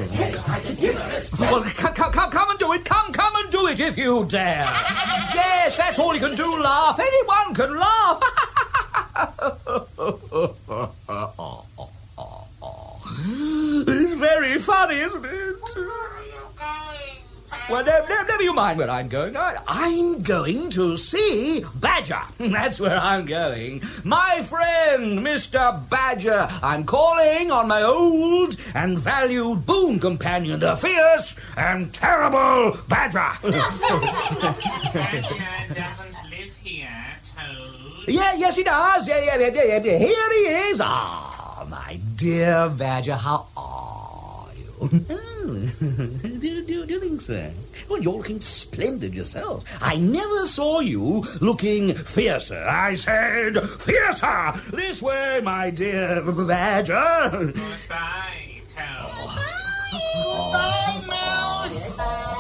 Well, come and do it. Come and do it if you dare. Yes, that's all you can do, laugh. Anyone can laugh. It's very funny, isn't it? Well, never you mind where I'm going. I'm going to see Badger. That's where I'm going. My friend, Mr. Badger. I'm calling on my old and valued boon companion, the fierce and terrible Badger. Badger doesn't live here, Toad. Yes, he does. Yeah. Here he is. My dear Badger, how are you? Do you think so? Well, you're looking splendid yourself. I never saw you looking fiercer. I said fiercer. This way, my dear Badger. Goodbye, Toad. Bye, Mouse.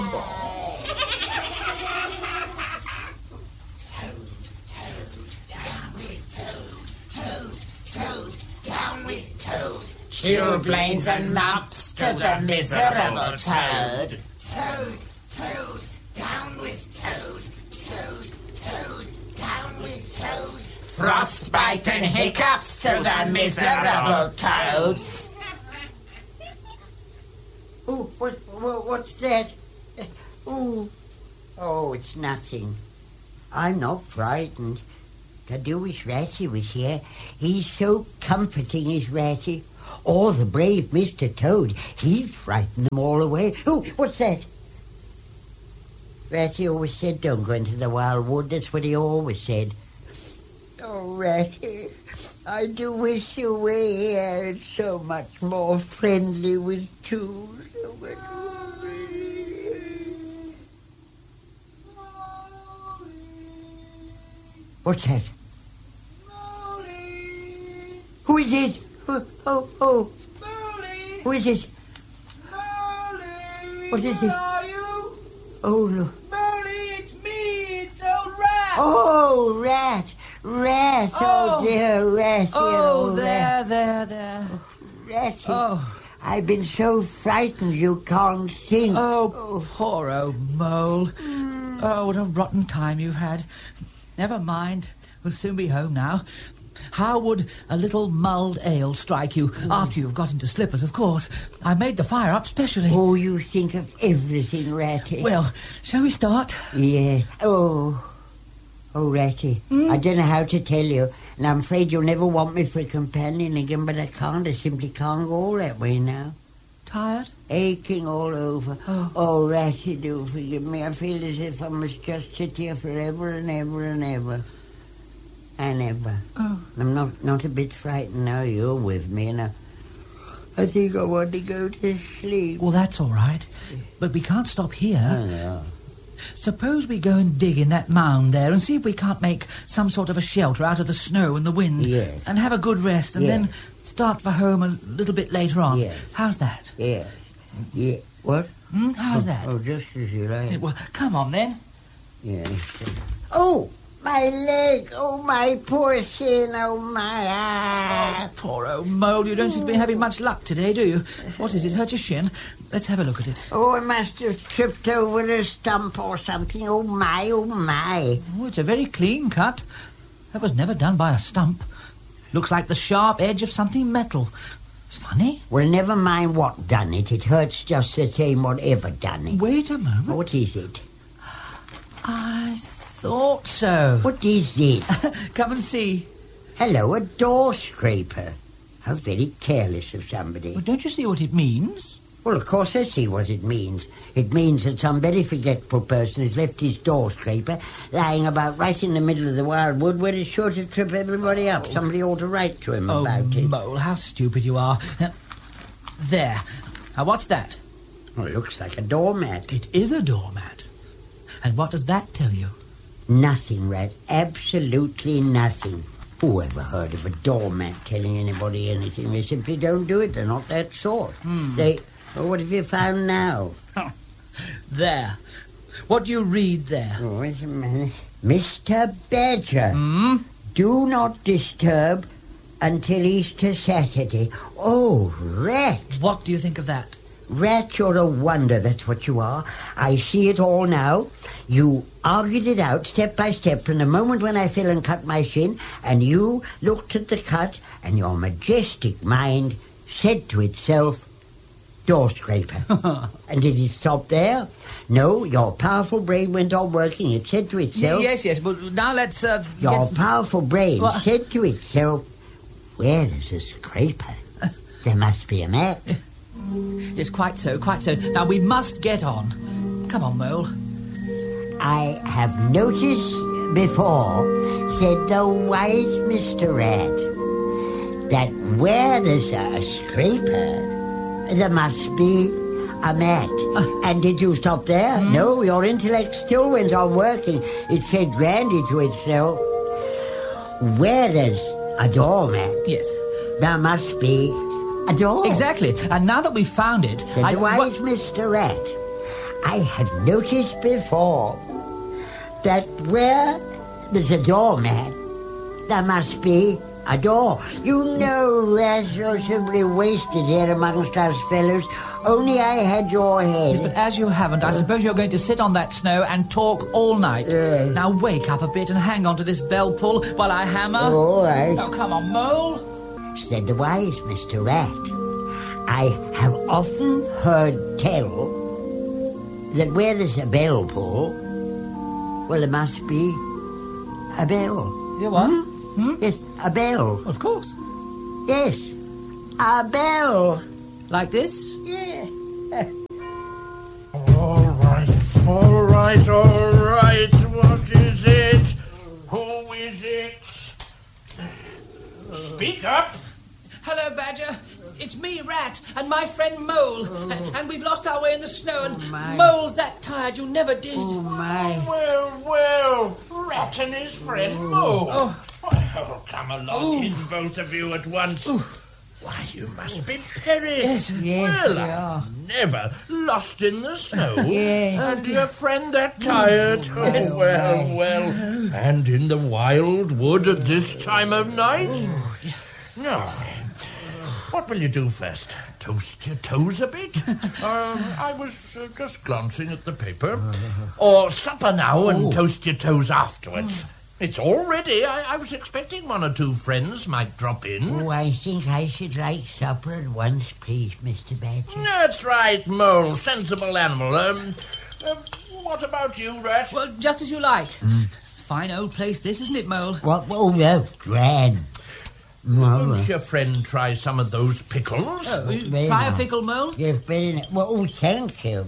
Down with Toad. Chilblains and mops to the miserable Toad. Toad, down with Toad. Toad, down with Toad. Frostbite and hiccups to the miserable Toad. Oh, what's that? Oh, it's nothing. I'm not frightened. I do wish Ratty was here. He's so comforting, is Ratty. Or the brave Mr. Toad. He'd frighten them all away. Oh, what's that? Ratty always said don't go into the wild wood. That's what he always said. Oh, Ratty, I do wish you were here. It's so much more friendly with two. So much more friendly. What's that? Who is it? Oh. Molly! Who is it? Molly! What is it? Are you? Oh, no. Molly, it's me. It's old Rat. Oh, Rat. Rat. Oh, dear Rat. Oh, Rat. there. Ratty. Oh. I've been so frightened you can't think. Oh, poor old Mole. Oh, what a rotten time you've had. Never mind. We'll soon be home now. How would a little mulled ale strike you after you've got into slippers, of course? I made the fire up specially. Oh, you think of everything, Ratty. Well, shall we start? Yeah. Oh, Ratty, I don't know how to tell you, and I'm afraid you'll never want me for a companion again, but I can't. I simply can't go all that way now. Tired? Aching all over. Oh, Ratty, do forgive me. I feel as if I must just sit here forever and ever and ever. And ever. Oh. I'm not a bit frightened now you're with me, and I think I want to go to sleep. Well, that's all right. But we can't stop here. Oh, no. Suppose we go and dig in that mound there and see if we can't make some sort of a shelter out of the snow and the wind. Yes. And have a good rest and then start for home a little bit later on. Yes. How's that? Yeah. What? How's that? Oh, just as you like. Well, come on then. Yes. Oh, my leg. Oh, my poor shin. Oh, my... Oh, poor old Mole. You don't seem to be having much luck today, do you? What is it? Hurt your shin? Let's have a look at it. Oh, I must have tripped over a stump or something. Oh, my, oh, my. Oh, it's a very clean cut. That was never done by a stump. Looks like the sharp edge of something metal. It's funny. Well, never mind what done it. It hurts just the same whatever done it. Wait a moment. What is it? I thought so. What is it? Come and see. Hello, a door scraper. How very careless of somebody. Well, don't you see what it means? Well, of course I see what it means. It means that some very forgetful person has left his door scraper lying about right in the middle of the wild wood where it's sure to trip everybody up. Somebody ought to write to him about it. Mole, how stupid you are. There. Now, what's that? Oh, it looks like a doormat. It is a doormat. And what does that tell you? Nothing, Rat. Absolutely nothing. Who ever heard of a doormat telling anybody anything? They simply don't do it. They're not that sort. Well, what have you found now? There. What do you read there? Oh, wait a minute. Mr. Badger. Do not disturb until Easter Saturday. Oh, Rat. What do you think of that? Rat, you're a wonder, that's what you are. I see it all now. You argued it out step by step from the moment when I fell and cut my shin, and you looked at the cut, and your majestic mind said to itself, door scraper. And did it stop there? No, your powerful brain went on working. It said to itself... Yes, but now let's... Your powerful brain What? said to itself, where there's a scraper, there must be a mat. Yes, quite so. Now, we must get on. Come on, Mole. I have noticed before, said the wise Mr. Rat, that where there's a scraper, there must be a mat. And did you stop there? No, your intellect still went on working. It said grandly to itself, where there's a doormat, Yes. there must be a door. Exactly. And now that we've found it... Said the wise Mr. Rat, I have noticed before that where there's a doormat, there must be a door. You know, Rat, you're simply wasted here amongst us fellows. Only I had your head. Yes, but as you haven't, I suppose you're going to sit on that snow and talk all night. Yes. Now wake up a bit and hang on to this bell pull while I hammer. All right. Oh, come on, Mole. Said the wise Mr. Rat, I have often heard tell that where there's a bell pull, well, there must be a bell. You what? Yes, a bell. Of course. Yes, a bell. Like this? Yeah. All right. What is it? Who is it? Speak up. Hello, Badger. It's me, Rat, and my friend Mole. And we've lost our way in the snow, and my. Mole's that tired you never did. Oh, my. Well, Rat and his friend Mole. Well, come along in, both of you at once. Why, you must be Perry. Yes. Yes, Well, we are. I've never lost in the snow. Yes. And your friend that tired. Yes. Oh, well. And in the wild wood at this time of night? No. What will you do first? Toast your toes a bit? I was just glancing at the paper. Or supper now and toast your toes afterwards. It's all ready. I was expecting one or two friends might drop in. Oh, I think I should like supper at once, please, Mr. Badger. That's right, Mole. Sensible animal. What about you, Rat? Well, just as you like. Fine old place this, isn't it, Mole? What? Oh, no, grand. Won't your friend try some of those pickles? Oh, will you very try a nice. pickle, Mole? Yes, very nice. Well, oh, thank you.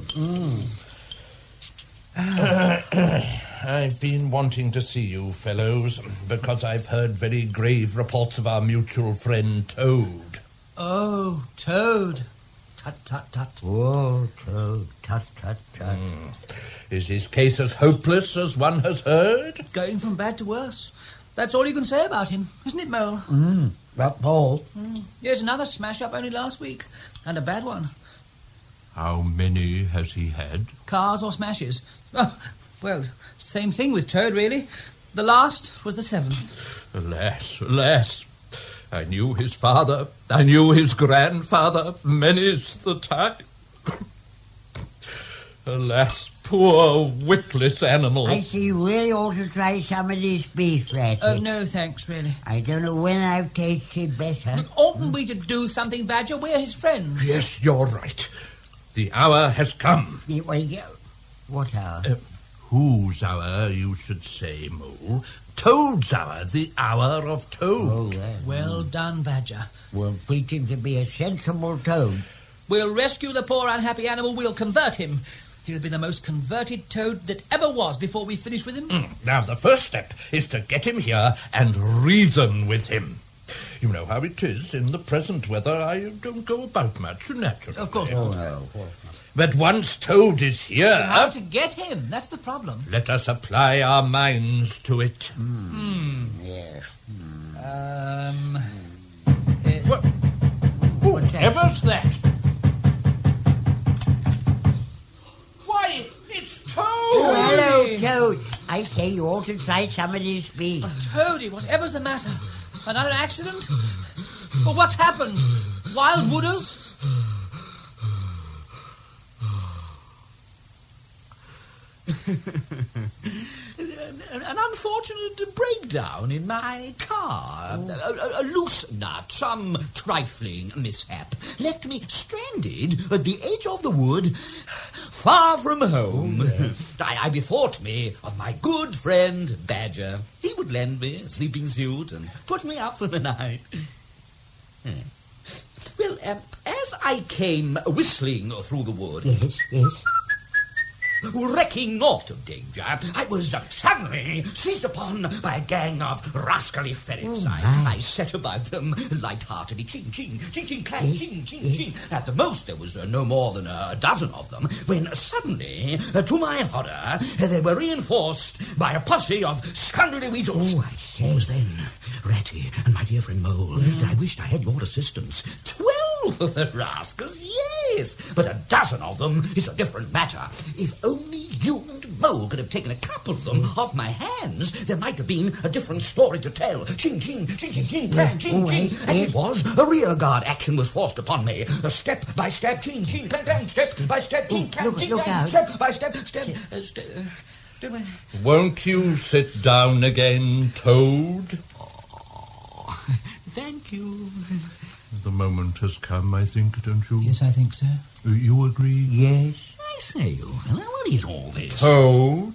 I've been wanting to see you fellows because I've heard very grave reports of our mutual friend Toad. Oh, Toad. Tut. Oh, Toad, tut. Is his case as hopeless as one has heard? Going from bad to worse. That's all you can say about him, isn't it, Mole? But Paul, Here's another smash-up only last week. And a bad one. How many has he had? Cars or smashes? Oh, well, same thing with Toad, really. The last was the 7th. Alas. I knew his father. I knew his grandfather. Many's the time. Alas, poor witless animal. I see you really ought to try some of this beef, Ratty. Oh, no, thanks, really. I don't know when I've tasted better. Oughtn't we to do something, Badger? We're his friends. Yes, you're right. The hour has come. What hour? Whose hour, you should say, Mole? Toad's hour, the hour of Toad. Oh, yeah. Well done, Badger. We'll teach him to be a sensible toad. We'll rescue the poor unhappy animal. We'll convert him. He'll be the most converted toad that ever was before we finish with him. Now, the first step is to get him here and reason with him. You know how it is in the present weather. I don't go about much, naturally. Of course. Oh, no. But once Toad is here, How to get him? That's the problem. let us apply our minds to it. Yes. Whoever's that? Why, it's Toad! Oh, hello, Toad. I say you ought to try some of this beef. Toady, whatever's the matter? Another accident? Well, what's happened? Wild wooders? An unfortunate breakdown in my car. A loose nut, some trifling mishap, left me stranded at the edge of the wood, far from home. I bethought me of my good friend Badger. He would lend me a sleeping suit and put me up for the night. Well, as I came whistling through the wood... Yes. Recking naught of danger, I was suddenly seized upon by a gang of rascally ferrets. I set about them light-heartedly, ching, clang, ching. At the most, there was no more than a dozen of them, when suddenly, to my horror, they were reinforced by a posse of scundly weasels. It was then, Ratty and my dear friend Mole, that I wished I had your assistance. 12 of the rascals, yes, but a dozen of them is a different matter. If only you and Mole could have taken a couple of them off my hands, there might have been a different story to tell. Ching, clang, ching. As it was, a rearguard action was forced upon me. Step by step, ching, clang, step by step, ching, clang, step by step. Won't you sit down again, Toad? Oh, thank you. The moment has come, I think, don't you? Yes, I think so. You agree? Yes. I say, you fella, what is all this? Toad?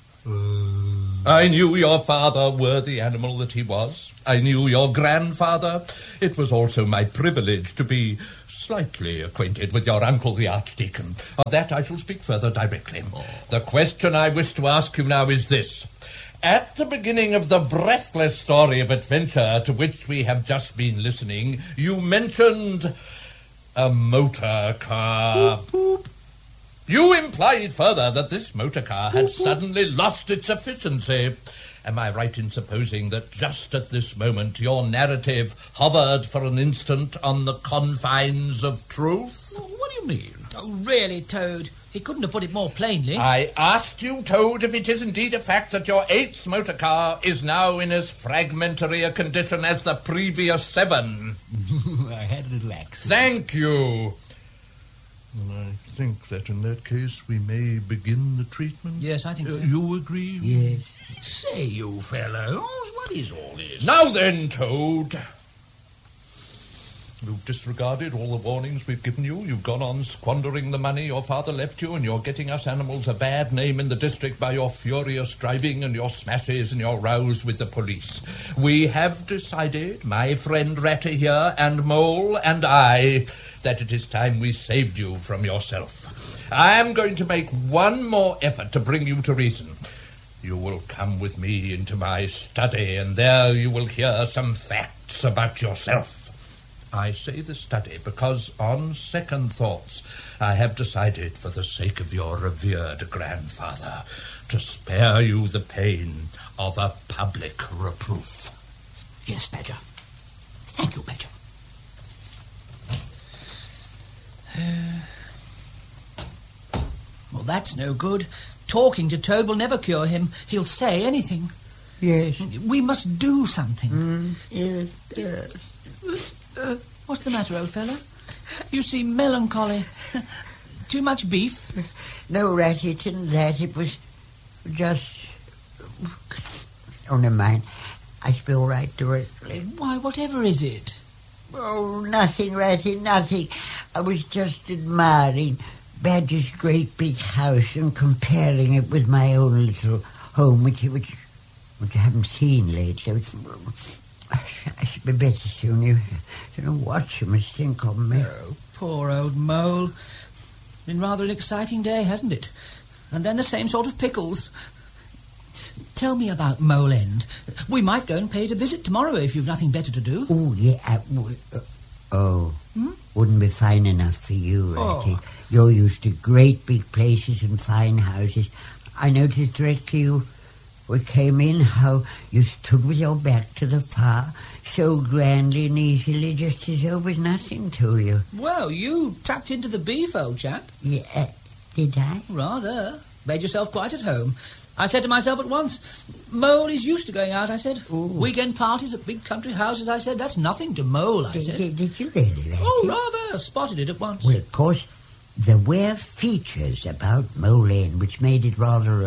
I knew your father were the animal that he was. I knew your grandfather. It was also my privilege to be slightly acquainted with your uncle, the Archdeacon. Of that I shall speak further directly. The question I wish to ask you now is this. At the beginning of the breathless story of adventure to which we have just been listening, you mentioned a motor car. Boop, boop. You implied further that this motor car had suddenly lost its efficiency. Am I right in supposing that just at this moment your narrative hovered for an instant on the confines of truth? What do you mean? Oh, really, Toad? He couldn't have put it more plainly. I asked you, Toad, if it is indeed a fact that your 8th motor car is now in as fragmentary a condition as the previous 7. I had a little accident. Thank you. I think that in that case we may begin the treatment. Yes, I think so. You agree? Yes. Say, you fellows, what is all this? Now then, Toad. You've disregarded all the warnings we've given you. You've gone on squandering the money your father left you, and you're getting us animals a bad name in the district by your furious driving and your smashes and your rows with the police. We have decided, my friend Ratty here and Mole and I, that it is time we saved you from yourself. I am going to make one more effort to bring you to reason. You will come with me into my study, and there you will hear some facts about yourself. I say the study because, on second thoughts, I have decided, for the sake of your revered grandfather, to spare you the pain of a public reproof. Yes, Badger. Thank you, Badger. Well, that's no good. Talking to Toad will never cure him. He'll say anything. Yes. We must do something. Yes. What's the matter, old fellow? You seem melancholy. Too much beef? No, Ratty, it isn't that. It was just... Oh, never mind. I shall be all right directly. Why, whatever is it? Oh, nothing, Ratty, nothing. I was just admiring Badger's great big house and comparing it with my own little home, which I haven't seen lately. I should be better soon. You don't know what you must think of me. Oh, poor old Mole. Been rather an exciting day, hasn't it? And then the same sort of pickles. Tell me about Mole End. We might go and pay it a visit tomorrow if you've nothing better to do. Oh, yeah. Wouldn't be fine enough for you, Ratty. Oh. You're used to great big places and fine houses. I noticed directly we came in how you stood with your back to the fire so grandly and easily, just as though it was nothing to you. Well, you tucked into the beef, old chap. Yeah, did I? Rather. Made yourself quite at home. I said to myself at once, Mole is used to going out, I said. Ooh. Weekend parties at big country houses, I said. That's nothing to Mole, I said. Did you really, Ratty? Oh, rather. Spotted it at once. Well, of course, there were features about Mole End which made it rather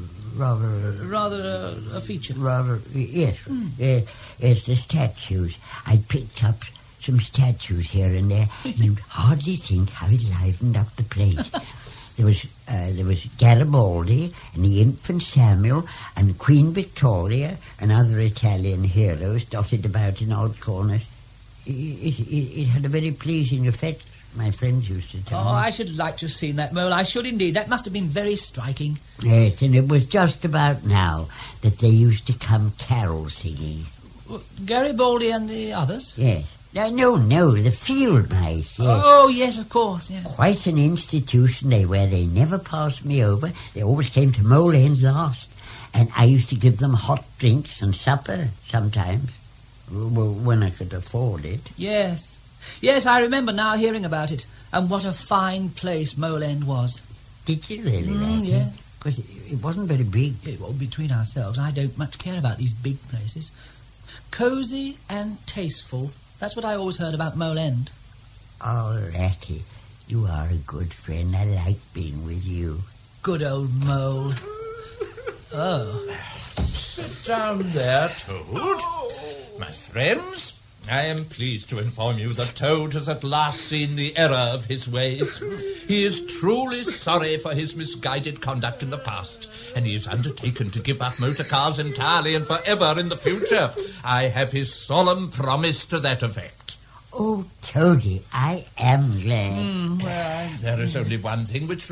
a feature. Yes. Yes, the statues. I picked up some statues here and there, and you'd hardly think how it livened up the place. There was Garibaldi and the infant Samuel and Queen Victoria and other Italian heroes dotted about in odd corners. It had a very pleasing effect, my friends used to tell me. I should like to have seen that, Mole. I should indeed. That must have been very striking. Yes, and it was just about now that they used to come carol singing. Garibaldi and the others? Yes. No, the field mice. Yes. Oh, yes, of course, yes. Quite an institution they were. They never passed me over. They always came to Mole End last. And I used to give them hot drinks and supper sometimes. Well, when I could afford it. Yes. Yes, I remember now hearing about it. And what a fine place Mole End was. Did you really, Ratty? Yeah. Because it wasn't very big. Well, between ourselves, I don't much care about these big places. Cosy and tasteful. That's what I always heard about Mole End. Oh, Ratty, you are a good friend. I like being with you. Good old Mole. Oh. Sit down there, Toad. My friends, I am pleased to inform you that Toad has at last seen the error of his ways. He is truly sorry for his misguided conduct in the past, and he has undertaken to give up motor cars entirely and forever in the future. I have his solemn promise to that effect. Oh, Toady, I am glad. There is only one thing which